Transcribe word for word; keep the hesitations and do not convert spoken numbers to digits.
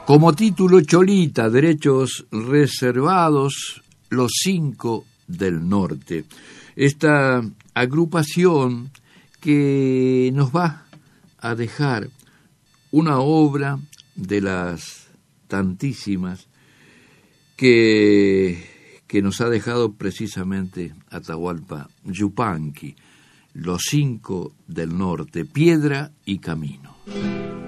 Como título, Cholita, derechos reservados, los cinco del norte. Esta agrupación que nos va a dejar una obra de las tantísimas que, que nos ha dejado precisamente Atahualpa Yupanqui, los cinco del norte, Piedra y Camino.